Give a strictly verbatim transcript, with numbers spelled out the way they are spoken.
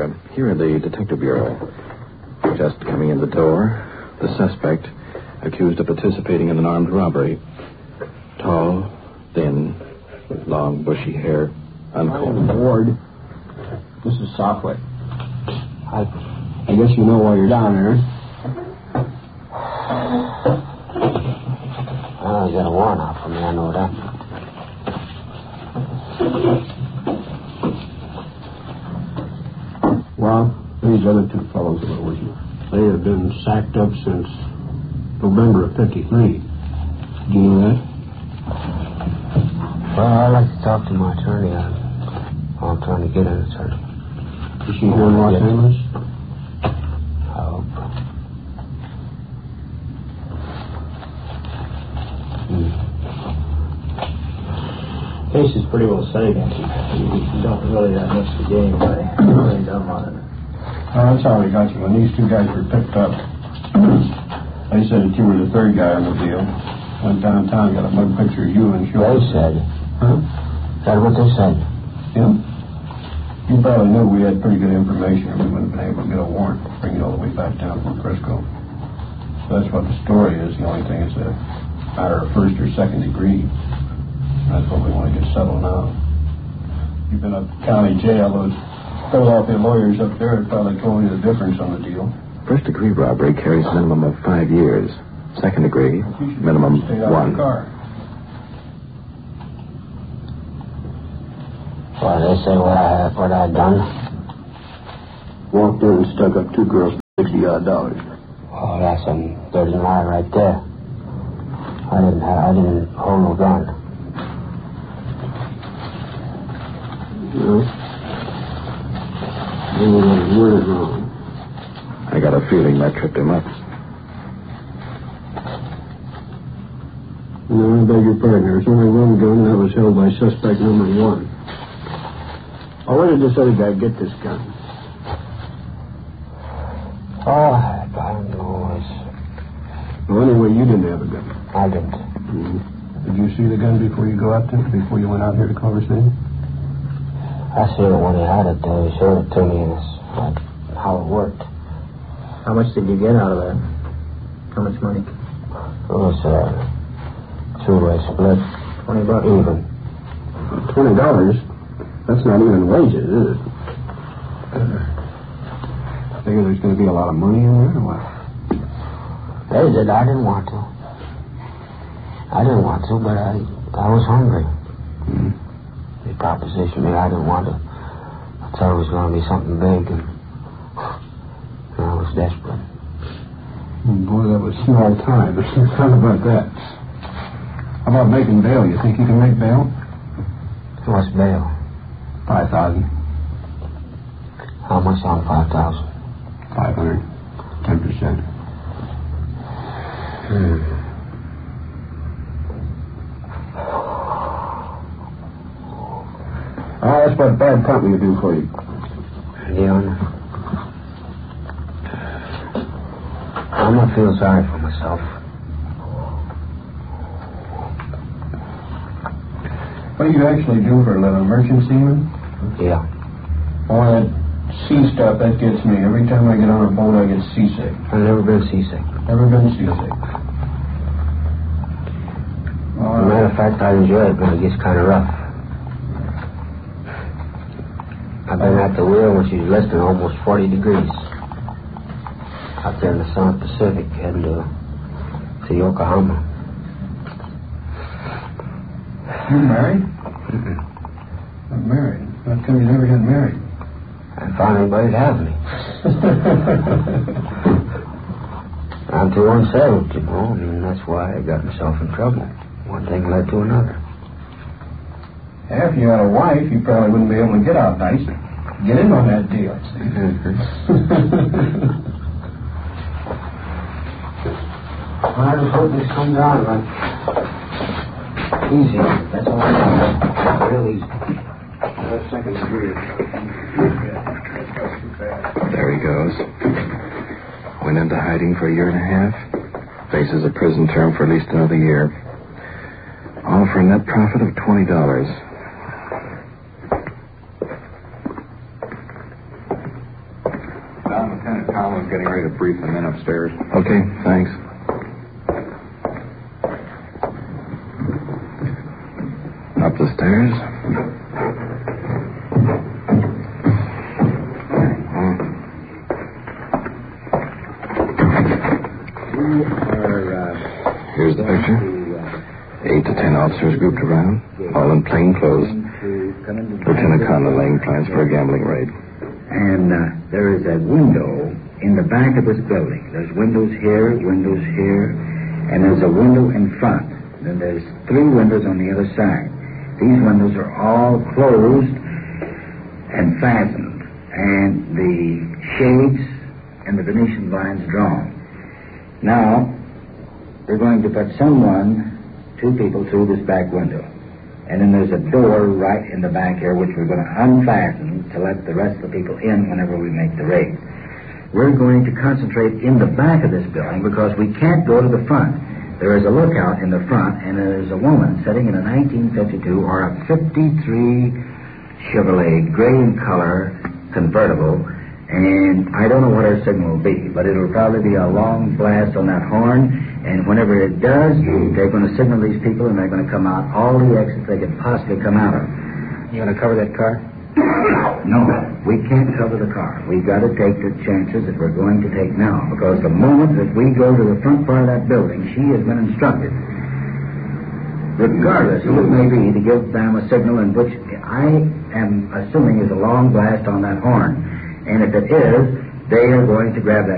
uh, here at the Detective Bureau. Just coming in the door, the suspect, accused of participating in an armed robbery. Tall, thin, with long, bushy hair, uncombed. Ward, this is Softway. I, I guess you know why you're down there. Oh, you got a warrant out for me, I know that. Well, these other two fellows that were with you, they have been sacked up since November of fifty-three. Do you know that? Well, I'd like to talk to my attorney. I'm, I'm trying to get an attorney. Is she here in Los yes. Angeles? I hope. Hmm. Case is pretty well set against you. You don't really have much to gain by really dumb on it. Oh, that's how we got you. When these two guys were picked up, they said that you were the third guy on the deal. Went downtown, got a mug picture of you and showed. They said. Huh? Is that what they said? Yeah. You probably knew we had pretty good information, or we wouldn't have been able to get a warrant to bring it all the way back down from Frisco. So that's what the story is. The only thing is a matter of first or second degree. That's what we want to get settled now. You've been up county jail. Those Philadelphia lawyers up there have probably told you the difference on the deal. First degree robbery carries a minimum of five years. Second degree, minimum one. Well, they say what I have, what I done. Walked in and stuck up two girls for sixty odd dollars. Oh, that's a dirty lie right there. I didn't have, I didn't hold no gun. No. You were it wrong. I got a feeling that tripped him up. No, I beg your pardon. There's only one gun, and that was held by suspect number one. Oh, where did this other guy get this gun? Oh, I don't know. It's... Well, anyway, you didn't have a gun. I didn't. Mm-hmm. Did you see the gun before you go out there, before you went out here to Culver City? I see it when he had it, though. He showed it to me, and it's like how it worked. How much did you get out of that? How much money? It was a two-way split. Twenty bucks. Even. Twenty dollars? That's not even wages, is it? Figure there's going to be a lot of money in there, or what? They did. I didn't want to. I didn't want to, but I I was hungry. Mm-hmm. They propositioned me. I didn't want to. I thought it was going to be something big, and, and I was desperate. Oh, boy, that was small time. How about that? How about making bail? You think you can make bail? What's bail? Five thousand. How much on five thousand? Five hundred. Ten percent. Hmm. Oh, that's what bad company will do for you. Leon, I'm not feeling sorry for myself. What do you actually do for a living? Merchant seaman? Yeah. Oh, that sea stuff, that gets me. Every time I get on a boat, I get seasick. I've never been seasick. Never been seasick. Oh, As a matter of fact, I enjoy it, but it gets kind of rough. I've been at the wheel when she's less than almost forty degrees. Out there in the South Pacific, heading to, to Yokohama. You married? Mm-mm. I'm married. How come you never got married? I found anybody to have me. I'm too unsettled, you know. I mean, that's why I got myself in trouble. One thing led to another. Yeah, if you had a wife, you probably wouldn't be able to get out nice. Get in on that deal, see? Mm-hmm. I just hope this comes out like easy. That's all I want. Real easy. That second degree. There he goes. Went into hiding for a year and a half. Faces a prison term for at least another year. All for a net profit of twenty dollars. Lieutenant Collins getting ready to brief the men upstairs. Okay, thanks. Up the stairs. Here's the picture. Eight to ten officers grouped around, all in plain clothes. Lieutenant Conlon laying plans for a gambling raid. And uh, there is a window in the back of this building. There's windows here, windows here, and there's a window in front. Then there's three windows on the other side. These windows are all closed and fastened, and the shades and the Venetian blinds drawn. Now, we're going to put someone, two people, through this back window. And then there's a door right in the back here, which we're going to unfasten to let the rest of the people in whenever we make the raid. We're going to concentrate in the back of this building because we can't go to the front. There is a lookout in the front, and there's a woman sitting in a nineteen fifty-two or a fifty-three Chevrolet, gray in color, convertible, and I don't know what her signal will be, but it'll probably be a long blast on that horn, and whenever it does, they're going to signal these people, and they're going to come out all the exits they could possibly come out of. You going to cover that car? No, we can't cover the car. We've got to take the chances that we're going to take now, because the moment that we go to the front part of that building, she has been instructed, regardless who it may be, to give them a signal in which I am assuming is a long blast on that horn. And if it is, they are going to grab that